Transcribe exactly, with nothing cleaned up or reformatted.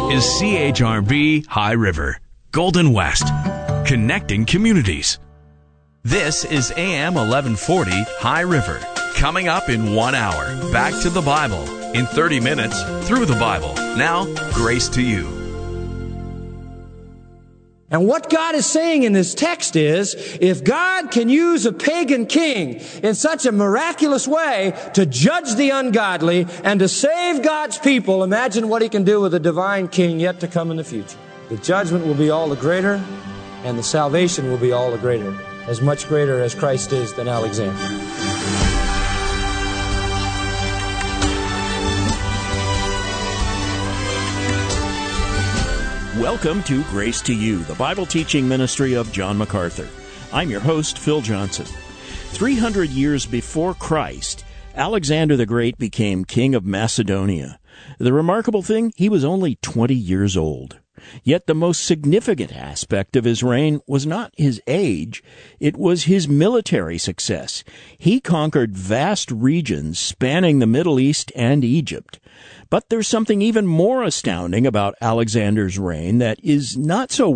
is C H R V High River, Golden West, connecting communities. This is A M eleven forty High River. Coming up in one hour, back to the Bible. In thirty minutes, through the Bible. Now, grace to you. And what God is saying in this text is, if God can use a pagan king in such a miraculous way to judge the ungodly and to save God's people, imagine what he can do with a divine king yet to come in the future. The judgment will be all the greater, and the salvation will be all the greater, as much greater as Christ is than Alexander. Welcome to Grace to You, the Bible teaching ministry of John MacArthur. I'm your host, Phil Johnson. three hundred years before Christ, Alexander the Great became king of Macedonia. The remarkable thing, he was only twenty years old. Yet the most significant aspect of his reign was not his age, it was his military success. He conquered vast regions spanning the Middle East and Egypt. But there's something even more astounding about Alexander's reign that is not so